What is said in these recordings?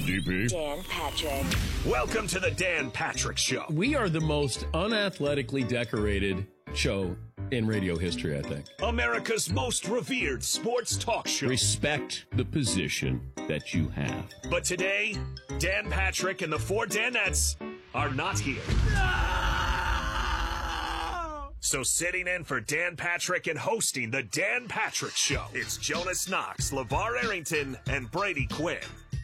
DP. Dan Patrick. Welcome to the Dan Patrick Show. We are the most unathletically decorated show in radio history, I think. America's most revered sports talk show. Respect the position that you have. But today, Dan Patrick and the four Danettes are not here. So sitting in for Dan Patrick and hosting the Dan Patrick Show, it's Jonas Knox, LeVar Arrington, and Brady Quinn.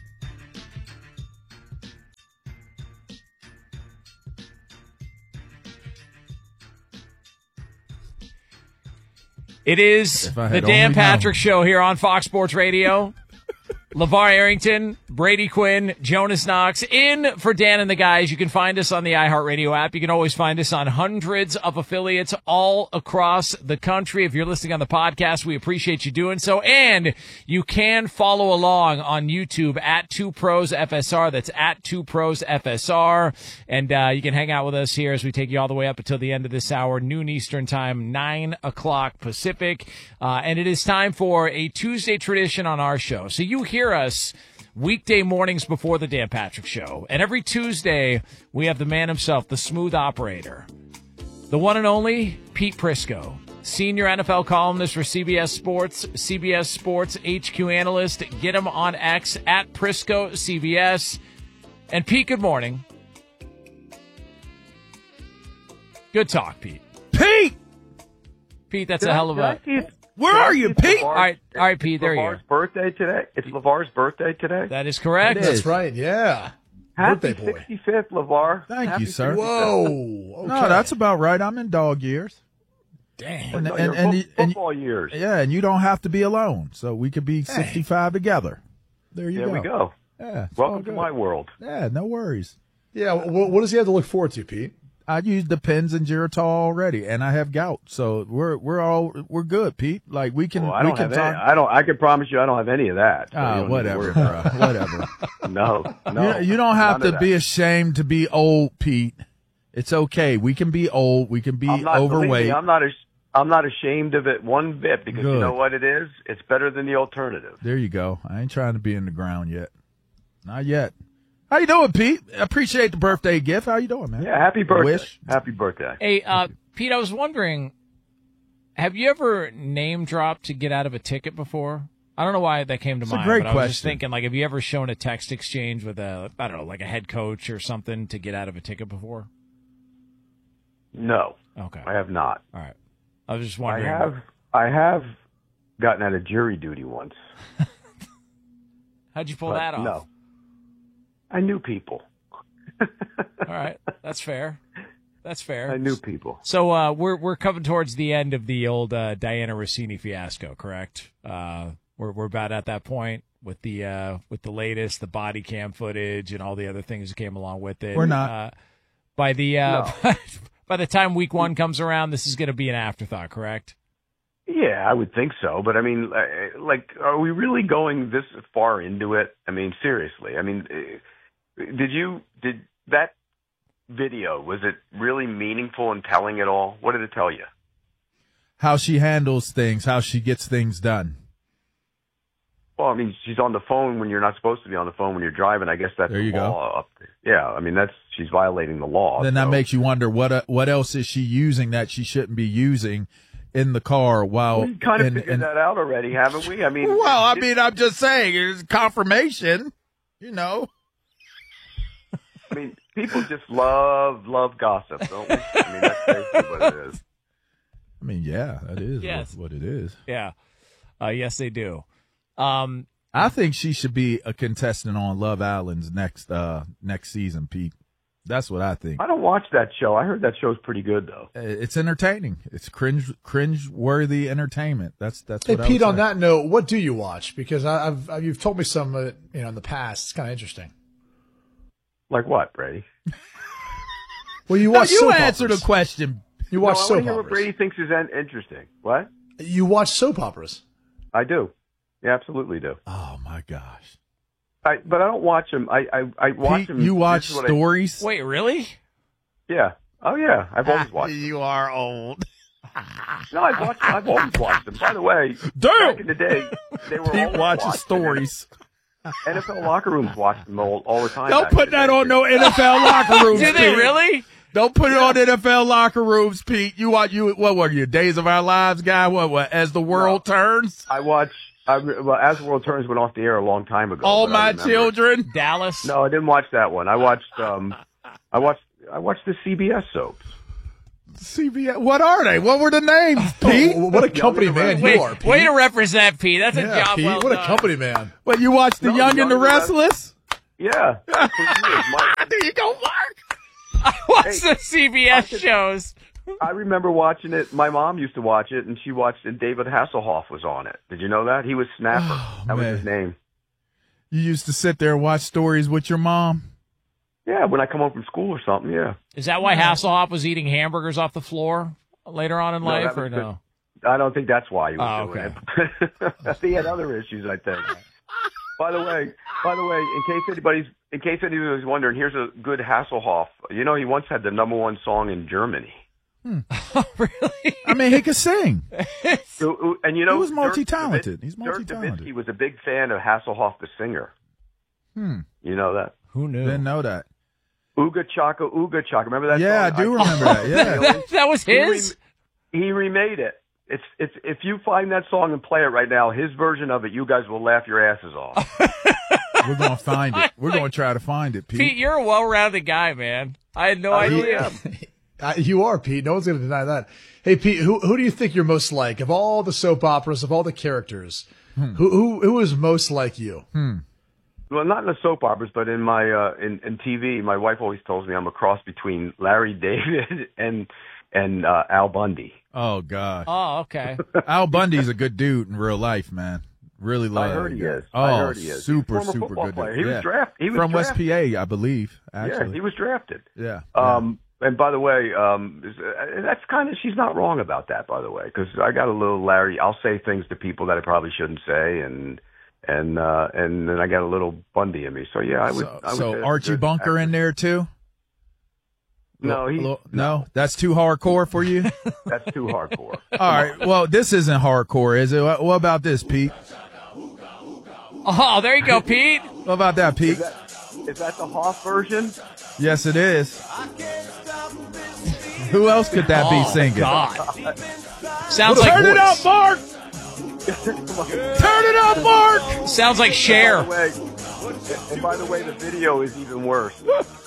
It is the Dan Patrick Show here on Fox Sports Radio. LeVar Arrington, Brady Quinn, Jonas Knox, in for Dan and the guys. You can find us on the iHeartRadio app. You can always find us on hundreds of affiliates all across the country. If you're listening on the podcast, we appreciate you doing so. And you can follow along on YouTube at 2ProsFSR. That's at 2ProsFSR. And you can hang out with us here as we take you all the way up until the end of this hour, noon Eastern time, 9 o'clock Pacific. And it is time for a Tuesday tradition on our show. So you hear us weekday mornings before the Dan Patrick Show. And every Tuesday, we have the man himself, the smooth operator, the one and only Pete Prisco, senior NFL columnist for CBS Sports HQ analyst. Get him on X at Prisco CBS. And Pete, good morning. Good talk, Pete. Pete, that's a hell of a... Where are you, Pete? All right, Pete, there you go. LeVar's birthday today? It's LeVar's birthday today? That is correct. That's right, yeah. Happy Birthday boy. 65th, LeVar. Thank you, sir. Whoa. Okay. No, that's about right. I'm in dog years. Dang. And football years. Yeah, and you don't have to be alone. So we could be 65 together. There you go. There we go. Yeah. Welcome to my world. Yeah, no worries. Yeah, what does he have to look forward to, Pete? I use the pens and Geritol already, and I have gout, so we're good, Pete. Like we can. Well, I can promise you, I don't have any of that. So whatever, bro. Whatever. No. You don't have to be ashamed to be old, Pete. It's okay. We can be old. We can be overweight. I'm not ashamed of it one bit because you know what it is. It's better than the alternative. There you go. I ain't trying to be in the ground yet. Not yet. How you doing, Pete? Appreciate the birthday gift. How you doing, man? Yeah, happy birthday. Wish. Happy birthday. Hey, Pete, I was wondering, have you ever name dropped to get out of a ticket before? I don't know why that came to mind. It's a great but I was just question. thinking, like, have you ever shown a text exchange with a head coach or something to get out of a ticket before? No. Okay. I have not. All right. I was just wondering. I have gotten out of jury duty once. How'd you pull that off? No. I knew people. All right, that's fair. That's fair. I knew people. So we're coming towards the end of the old Diana Rossini fiasco, correct? We're about at that point with the latest, the body cam footage and all the other things that came along with it. We're not. By the time week one comes around, this is going to be an afterthought, correct? Yeah, I would think so. But I mean, like, are we really going this far into it? I mean, seriously. I mean, did that video, was it really meaningful in telling it all? What did it tell you? How she handles things, how she gets things done. Well, I mean, she's on the phone when you're not supposed to be on the phone when you're driving. I guess that's there you the law up there. Yeah, I mean, she's violating the law. Then that makes you wonder what else is she using that she shouldn't be using in the car while we've kind of figured that out already, haven't we? I mean, I'm just saying, it's confirmation, you know. I mean, people just love gossip, don't we? I mean, that's basically what it is. I mean, yeah, that is what it is. Yeah. Yes, they do. I think she should be a contestant on Love Island's next season, Pete. That's what I think. I don't watch that show. I heard that show's pretty good, though. It's entertaining. It's cringe-worthy entertainment. That's hey, what I would Pete, on say. that note, what do you watch? Because you've told me some in the past. It's kind of interesting. Like what, Brady? Well, you watch you soap answer operas. the question. You watch I soap want to hear operas. what Brady thinks is interesting. What? You watch soap operas. I do. Yeah, absolutely do. Oh, my gosh. But I don't watch them. I watch Pete, them. you watch stories? Wait, really? Yeah. Oh, yeah. I've always watched them. You are old. No, I've always watched them. By the way, Damn! back in the day, they were Pete always watches watched. stories. NFL locker rooms watch them all the time. Don't put that on no NFL locker rooms. Do they really? Don't put it on NFL locker rooms, Pete. What were you, Days of Our Lives guy? What As the World Turns? As the World Turns went off the air a long time ago. All My Children. Dallas. No, I didn't watch that one. I watched the CBS soaps. CBS. What are they? What were the names, Pete? What a company man you are, Pete. Way to represent, Pete. That's a job Pete, well what done. a company man. What, you watched The Young and the Restless? Yeah. There you go, Mark. What's the CBS shows? I remember watching it. My mom used to watch it, and she watched it. David Hasselhoff was on it. Did you know that? He was Snapper. That was his name. You used to sit there and watch stories with your mom? Yeah, when I come home from school or something, yeah. Is that why Hasselhoff was eating hamburgers off the floor later on in life, or no? I don't think that's why he was doing okay. it. He had other issues, I think. By the way, in case anybody was wondering, here's a good Hasselhoff. You know, he once had the #1 song in Germany. Really? I mean, he could sing. And you know, he was multi-talented. He's Dirk multi-talented. Nowitzki was a big fan of Hasselhoff, the singer. You know that? Who knew? Didn't know that. Ooga Chaka, Ooga Chaka. Remember that Yeah, song? I do remember that. Yeah. That was his? He remade it. It's if you find that song and play it right now, his version of it, you guys will laugh your asses off. We're going to find it. We're going to try to find it, Pete. Pete, you're a well-rounded guy, man. I had no idea. You are, Pete. No one's going to deny that. Hey, Pete, who do you think you're most like of all the soap operas, of all the characters? Who is most like you? Well, not in the soap operas, but in my in TV. My wife always tells me I'm a cross between Larry David and Al Bundy. Oh, God. Oh, okay. Al Bundy's a good dude in real life, man. Really love I heard he is. Oh, I heard he is. super He's a former good player. dude. He was drafted. From West PA, I believe, actually. Yeah, he was drafted. Yeah. And by the way, that's kind of, she's not wrong about that, by the way, because I got a little Larry. I'll say things to people that I probably shouldn't say, and then I got a little Bundy in me. So yeah, I would. So Archie Bunker in there too? No, no, that's too hardcore for you. That's too hardcore. All right. Well, this isn't hardcore, is it? What about this, Pete? Oh, there you go, Pete. What about that, Pete? Is that the Hoff version? Yes, it is. Who else could that be singing? God. Sounds like Turn it up, Mark! Turn it up, Mark! Sounds like Cher. And by the way, the video is even worse.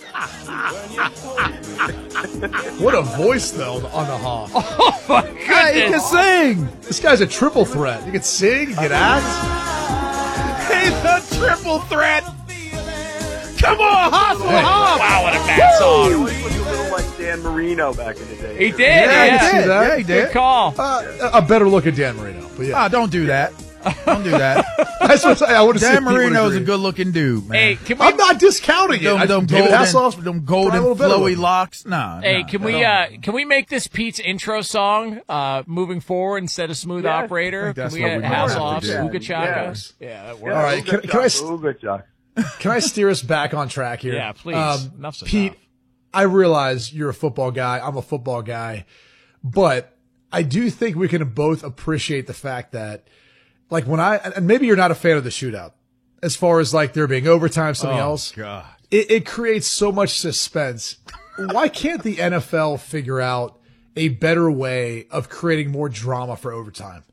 What a voice, though, on the Hoff. Oh, my goodness. Hey, he can sing! This guy's a triple threat. You can sing, you can act. He's a triple threat! Come on, hustle, Hoff! Wow, what a bad song. He always looked a little like Dan Marino back in the day. He did, Yeah, yeah. I can see that. Yeah, he did. Good call. A better look at Dan Marino. But yeah, Don't do that. Don't do that. that's what I want to say. Dan Marino's a good-looking dude, man. Hey, can we? I'm not discounting it. Them David golden, Hasselhoff, them try a golden little better flowy with him. locks. Nah. Hey, nah. can we make this Pete's intro song moving forward instead of Smooth Yes. Operator? I think that's Can we what get we might have to Hasselhoff's do. Ooga Chaka? Yes. Yeah, that works. All right, can I steer us back on track here? Yeah, please. Enough's Pete, enough. I realize you're a football guy. I'm a football guy, but I do think we can both appreciate the fact that, like, and maybe you're not a fan of the shootout, as far as like there being overtime, something else. God. It creates so much suspense. Why can't the NFL figure out a better way of creating more drama for overtime?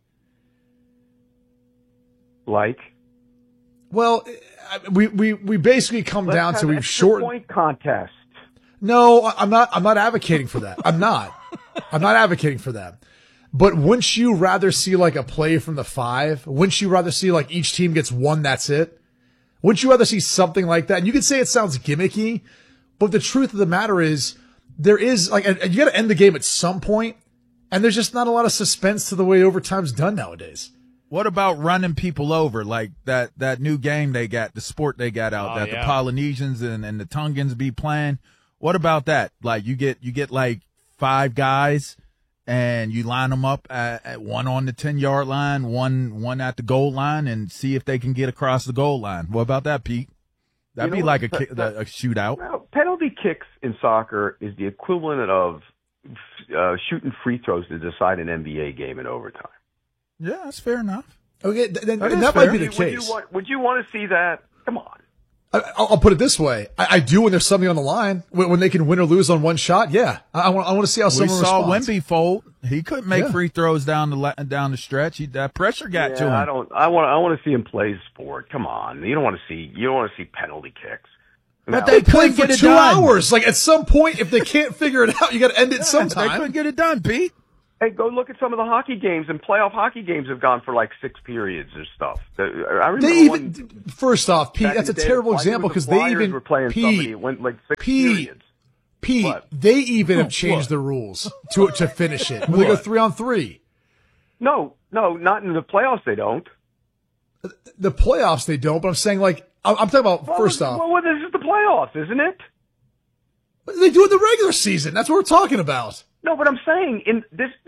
Like? Well, we basically come down to we've shortened point contest. No, I'm not advocating for that. I'm not advocating for that. But wouldn't you rather see like a play from the 5? Wouldn't you rather see like each team gets one, that's it? Wouldn't you rather see something like that? And you could say it sounds gimmicky, but the truth of the matter is there is like, and you got to end the game at some point, and there's just not a lot of suspense to the way overtime's done nowadays. What about running people over, like that new game they got, the sport they got out that the Polynesians and the Tongans be playing? What about that? Like you get like 5 guys and you line them up at one on the 10-yard line, one at the goal line, and see if they can get across the goal line. What about that, Pete? That'd be like a shootout. Well, penalty kicks in soccer is the equivalent of shooting free throws to decide an NBA game in overtime. Yeah, that's fair enough. Okay, that is might fair. be the case. Would you want to see that? Come on. I'll put it this way. I do when there's something on the line. When they can win or lose on one shot, yeah. I want to see how someone responds. We saw Wemby fold. He couldn't make free throws down the stretch. That pressure got to him. I want to see him play the sport. Come on. You don't want to see penalty kicks. But they played for 2 hours. Like, at some point, if they can't figure it out, you got to end it sometime. They couldn't get it done, Pete. Hey, go look at some of the hockey games, and playoff hockey games have gone for like 6 periods or stuff. I remember first off, Pete, that's a terrible example because they even were playing somebody. It went like 6 periods. Pete, what? They even have changed the rules to finish it. They go 3-on-3. No, not in the playoffs. They don't. The playoffs they don't. But I'm saying, like, I'm talking about first off. Well, this is the playoffs, isn't it? They do it in the regular season. That's what we're talking about. No, but I'm saying in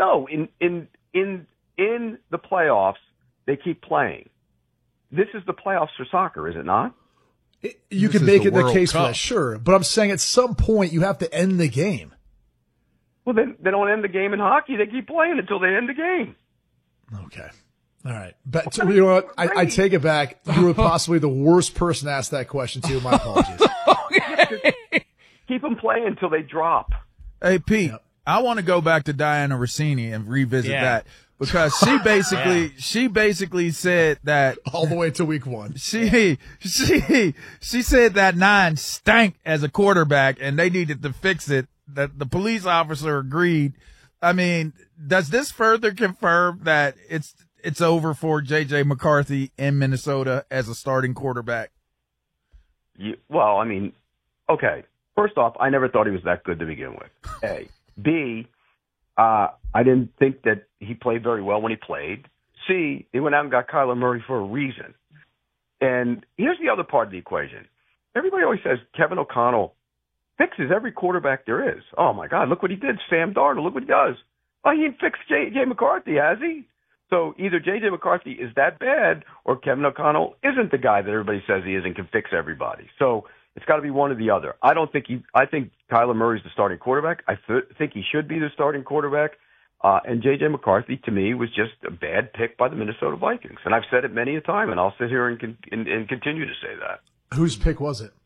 the playoffs they keep playing. This is the playoffs for soccer, is it not? You can make it the case for that, sure. But I'm saying at some point you have to end the game. Well, then they don't end the game in hockey. They keep playing until they end the game. Okay. All right. But you know what? I take it back. You were possibly the worst person to ask that question to. My apologies. Okay. Keep them playing until they drop. Hey, Pete. Yep. I want to go back to Diana Rossini and revisit that because she basically said that all the way to week 1. She said that 9 stank as a quarterback and they needed to fix it. That the police officer agreed. I mean, does this further confirm that it's over for J.J. McCarthy in Minnesota as a starting quarterback? Well, I mean, okay. First off, I never thought he was that good to begin with. A. B, I didn't think that he played very well when he played. C, they went out and got Kyler Murray for a reason. And here's the other part of the equation. Everybody always says Kevin O'Connell fixes every quarterback there is. Oh, my God, look what he did. Sam Darnold, look what he does. Oh, he ain't fixed J.J. McCarthy, has he? So either J.J. McCarthy is that bad or Kevin O'Connell isn't the guy that everybody says he is and can fix everybody. So it's got to be one or the other. I think Kyler Murray's the starting quarterback. I think he should be the starting quarterback. And J.J. McCarthy, to me, was just a bad pick by the Minnesota Vikings. And I've said it many a time, and I'll sit here and continue to say that. Whose pick was it?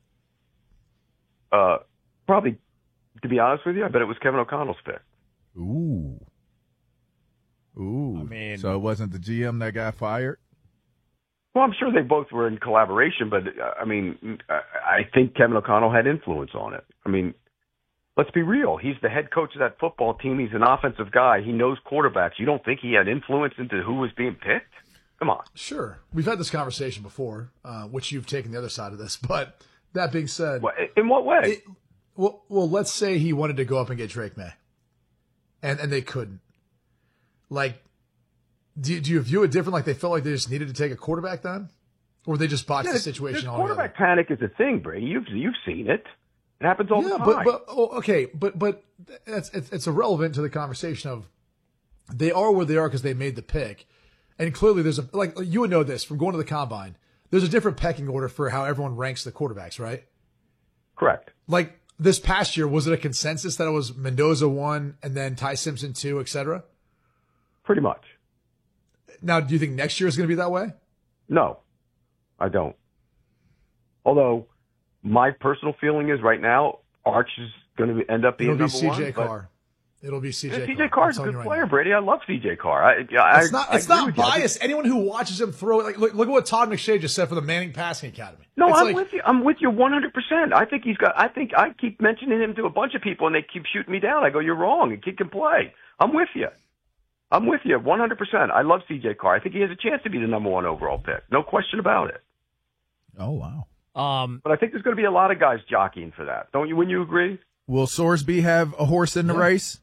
Probably, to be honest with you, I bet it was Kevin O'Connell's pick. Ooh. I mean, so it wasn't the GM that got fired? Well, I'm sure they both were in collaboration, but I mean, I think Kevin O'Connell had influence on it. I mean, let's be real. He's the head coach of that football team. He's an offensive guy. He knows quarterbacks. You don't think he had influence into who was being picked? Come on. Sure. We've had this conversation before, which you've taken the other side of this. But that being said. In what way? Well, let's say he wanted to go up and get Drake May, and they couldn't. Like, do you view it different? Like they felt like they just needed to take a quarterback then? Or they just botched the situation altogether? Quarterback panic is a thing, Brady. You've seen it. It happens all the time. But it's irrelevant to the conversation of they are where they are because they made the pick. And clearly there's you would know this from going to the combine. There's a different pecking order for how everyone ranks the quarterbacks, right? Correct. Like this past year, was it a consensus that it was Mendoza 1 and then Ty Simpson 2, et cetera? Pretty much. Now, do you think next year is going to be that way? No, I don't. Although my personal feeling is right now, Arch is going to end up being number one. CJ Carr. It'll be CJ Carr. CJ Carr's a good player, Brady. I love CJ Carr. It's not biased. Anyone who watches him throw it, look at what Todd McShay just said for the Manning Passing Academy. No, I'm with you. I'm with you 100%. I think I keep mentioning him to a bunch of people, and they keep shooting me down. I go, you're wrong. The kid can play. I'm with you. 100%. I love C.J. Carr. I think he has a chance to be the number 1 overall pick. No question about it. Oh, wow. But I think there's going to be a lot of guys jockeying for that. Don't you? Wouldn't you agree? Will Sorsby have a horse in the race?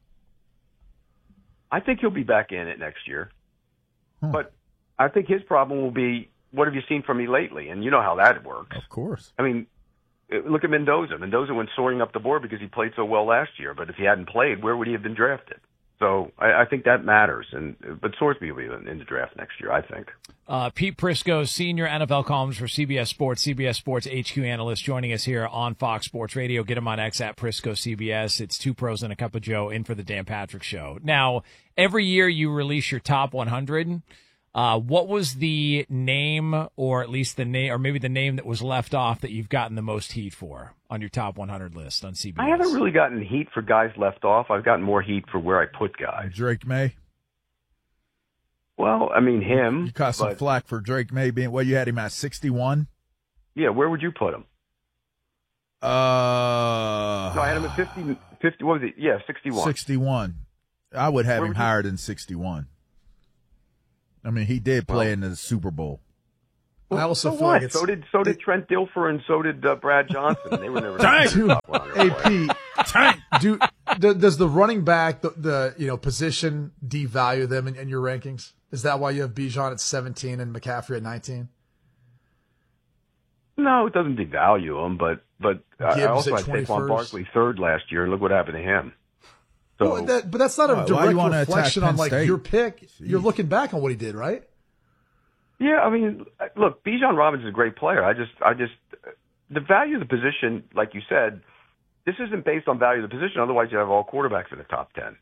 I think he'll be back in it next year. But I think his problem will be, what have you seen from me lately? And you know how that works. Of course. I mean, look at Mendoza. Mendoza went soaring up the board because he played so well last year. But if he hadn't played, where would he have been drafted? So I think that matters, but Sorsby will be in the draft next year, I think. Pete Prisco, senior NFL columnist for CBS Sports HQ analyst, joining us here on Fox Sports Radio. Get him on X at Prisco CBS. It's 2 pros and a cup of Joe in for the Dan Patrick Show. Now, every year you release your top 100. What was the name, or at least the name, or maybe the name that was left off that you've gotten the most heat for on your top 100 list on CBS? I haven't really gotten heat for guys left off. I've gotten more heat for where I put guys. Drake May. Well, I mean him. You caught some flack for Drake May being. Well, you had him at 61. Yeah, where would you put him? No, I had him at 50. What was it? Yeah, 61. 61. I would have him higher than 61. I mean, he did play in the Super Bowl. I also so feel what? like So did Trent Dilfer and so did Brad Johnson. They were never. Hey, Pete, does the running back the position devalue them in your rankings? Is that why you have Bijan at 17 and McCaffrey at 19? No, it doesn't devalue him, but I also had 21st. Saquon Barkley third last year, and look what happened to him. So, well, but that's not a direct reflection on like State? your pick. Jeez. You're looking back on what he did, right? yeah, I mean, look, Bijan Robinson's a great player. I just the value of the position, like you said, this isn't based on value of the position. Otherwise, you have all quarterbacks in the top 10.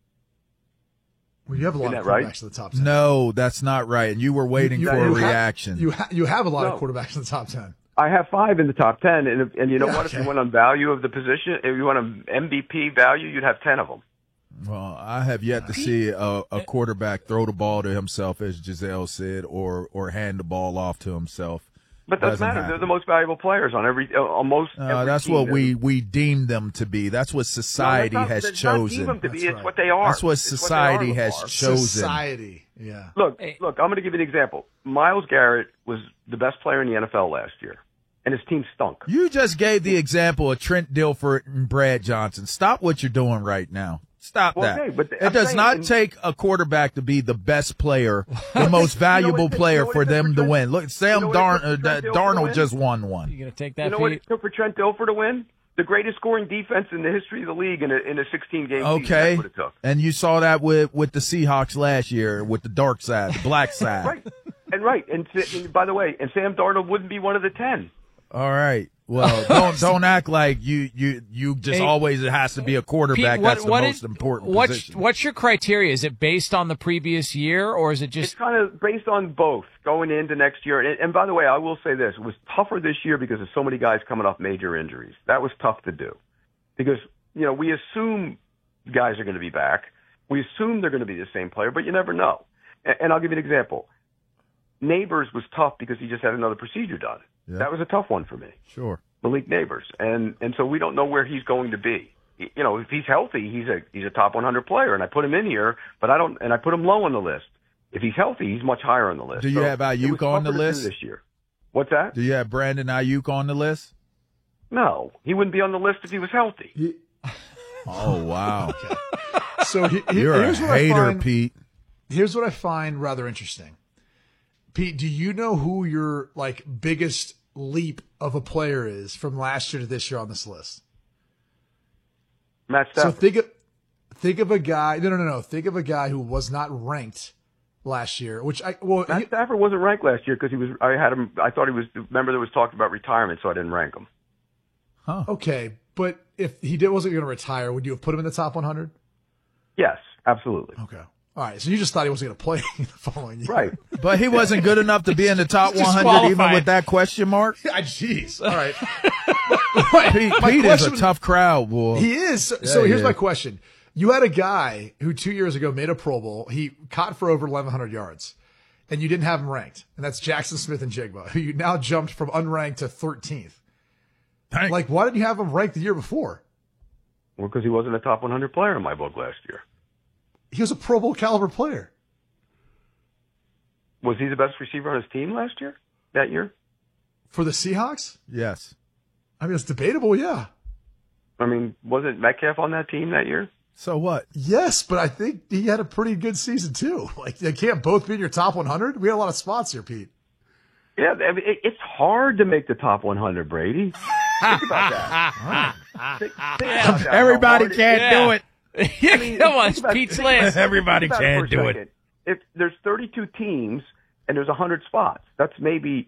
Well, you have a lot of quarterbacks right? in the top 10. No, that's not right. And you were waiting for a reaction. You have a lot of quarterbacks in the top 10. I have 5 in the top 10, and you know what? Okay. If you went on value of the position, if you want an MVP value, you'd have 10 of them. Well, I have yet to see a quarterback throw the ball to himself, as Giselle said, or hand the ball off to himself. But doesn't matter. happen. They're the most valuable players on every That's team. what we deem them to be. That's what society has chosen. Not deem them to be. That's It's right. what they are. That's what It's society what they are, has Lamar. chosen. Society, yeah. Look, I'm going to give you an example. Myles Garrett was the best player in the NFL last year, and his team stunk. You just gave the example of Trent Dilfer and Brad Johnson. Stop what you're doing right now. Stop Well, that. okay, but it I'm does saying- not take a quarterback to be the best player, the most valuable player for them to win. Look, Sam Darnold just won one. You going to take that, You know what Pete? it took for Trent Dilfer to win? The greatest scoring defense in the history of the league in a 16-game season. Okay, That's what it took. and you saw that with the Seahawks last year with the dark side, the black side. Right. And by the way, and Sam Darnold wouldn't be one of the 10. All right. Well, don't act like you just always it has to be a quarterback. Pete, that's the most important position. What's your criteria? Is it based on the previous year, or is it It's just kind of based on both going into next year. And by the way, I will say this. It was tougher this year because of so many guys coming off major injuries. That was tough to do because, we assume guys are going to be back. We assume they're going to be the same player, but you never know. And I'll give you an example. Neighbors was tough because he just had another procedure done. Yeah. That was a tough one for me. Sure. Malik Neighbors. And so we don't know where he's going to be. If he's healthy, he's a top 100 player, and I put him in here, but I put him low on the list. If he's healthy, he's much higher on the list. Do you have Ayuk on the list this year? What's that? Do you have Brandon Ayuk on the list? No, he wouldn't be on the list if he was healthy. Oh wow! So You're here's a what hater, I find, Pete. Here's what I find rather interesting. Pete, do you know who your biggest leap of a player is from last year to this year on this list? Matt So Stafford. think of a guy. No. Think of a guy who was not ranked last year. Matt Stafford wasn't ranked last year because he was. I had him. I thought he was. Remember, there was talk about retirement, so I didn't rank him. Okay, but if he wasn't going to retire, would you have put him in the top 100? Yes, absolutely. Okay. All right. So you just thought he wasn't going to play the following year, Right. But he wasn't good enough to be in the top 100, even with that question mark. Yeah, jeez. All right. Pete is a tough crowd, boy. He is. So here's my question. You had a guy who 2 years ago made a Pro Bowl. He caught for over 1,100 yards, and you didn't have him ranked. And that's Jackson Smith and Jigba, who you now jumped from unranked to 13th. Why didn't you have him ranked the year before? Well, because he wasn't a top 100 player in my book last year. He was a Pro Bowl caliber player. Was he the best receiver on his team last year? That year? For the Seahawks? Yes. I mean, it's debatable, yeah. I mean, wasn't Metcalf on that team that year? So what? Yes, but I think he had a pretty good season, too. They can't both be in your top 100. We had a lot of spots here, Pete. Yeah, I mean, it's hard to make the top 100, Brady. Think about that. Think about that. Everybody How hard can't do it. Come on, it's Pete's list. Everybody think about can't for a do it. second. If there's 32 teams and there's 100 spots, that's maybe,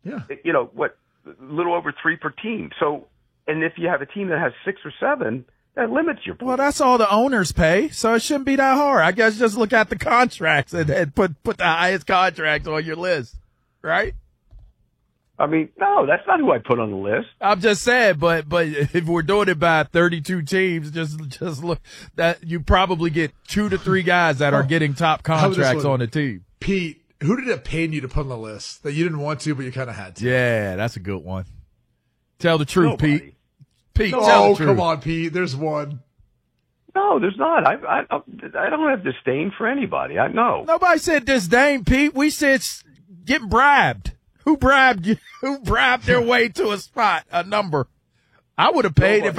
a little over 3 per team. So, and if you have a team that has 6 or 7, That limits your pool. Well, that's all the owners pay, so it shouldn't be that hard. I guess just look at the contracts and put the highest contracts on your list, right? I mean, no, that's not who I put on the list. I'm just saying, but if we're doing it by 32 teams, just look that you probably get 2 to 3 guys that are getting top contracts on the team. Pete, who did it pain you to put on the list that you didn't want to, but you kind of had to? Yeah, that's a good one. Tell the truth, Nobody. Pete. Pete, No, tell the truth. come on, Pete. There's one. No, there's not. I don't have disdain for anybody. No. Nobody said disdain, Pete. We said getting bribed. Who bribed you? Who bribed their way to a spot, a number? I would have paid if